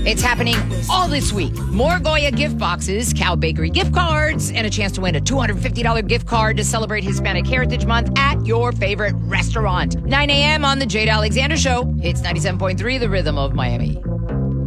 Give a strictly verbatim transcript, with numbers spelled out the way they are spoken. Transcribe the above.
It's happening all this week. More Goya gift boxes, Cow Bakery gift cards, and a chance to win a two hundred fifty dollars gift card to celebrate Hispanic Heritage Month at your favorite restaurant. nine a.m. on The Jade Alexander Show. Hits ninety-seven point three, The Rhythm of Miami.